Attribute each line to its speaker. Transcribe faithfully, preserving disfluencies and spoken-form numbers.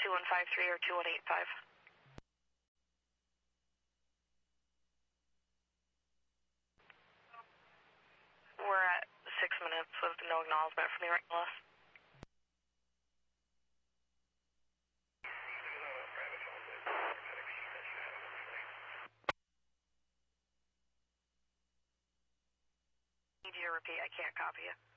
Speaker 1: two one five three or two one eight five. We're at six minutes with no acknowledgement from the Wrangler. Need you to repeat, I can't copy you.